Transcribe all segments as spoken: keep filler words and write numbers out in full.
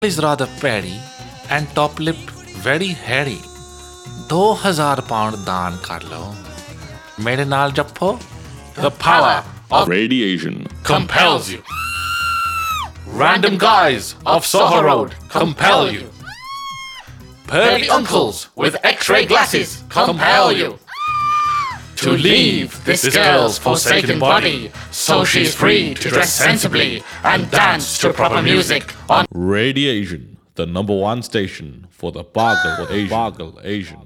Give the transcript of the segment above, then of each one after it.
is rather petty and top lip very hairy. दो हजार pound दान कर लो मेरे नाल जप्पो. The power of Radiation compels you. Random guys of Soho Road compel you. Pervy uncles with X-ray glasses compel you to leave this girl's forsaken body so she's free to dress sensibly and dance to proper music on Radiation, the number one station for the Bargle Asian. Bargle Asian.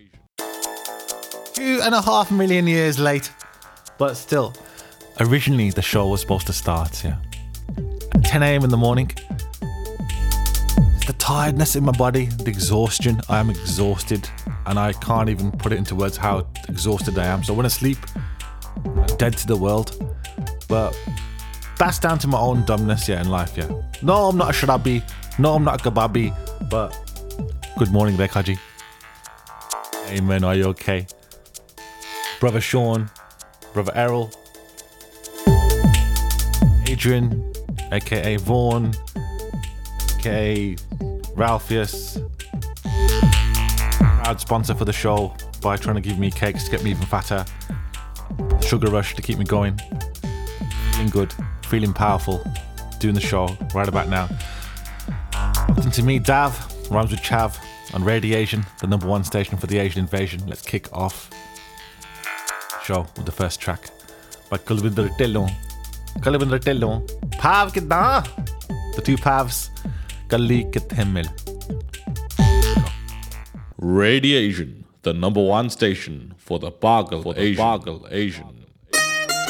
Two and a half million years late, but still, originally the show was supposed to start, yeah, at ten a.m. in the morning. It's the tiredness in my body, the exhaustion. I am exhausted, and I can't even put it into words how exhausted I am. So I want to sleep, I'm dead to the world. But that's down to my own dumbness, yeah, in life, yeah. No, I'm not a shrabi. No, I'm not a kababi. But good morning, Bekaji. Hey man, are you okay? Brother Sean, Brother Errol, Adrian, aka Vaughn, aka Ralphius, proud sponsor for the show by trying to give me cakes to get me even fatter, sugar rush to keep me going, feeling good, feeling powerful, doing the show right about now. Listen to me, Dav, rhymes with Chav, on Radiation, the number one station for the Asian invasion. Let's kick off show with the first track by Kulvinder Tillon. Kulvinder Tillon. Pav Kidna. The two Pavs. Kali Kithemil. Radiation, the number one station for the Bargle Asian. Bargle Asian.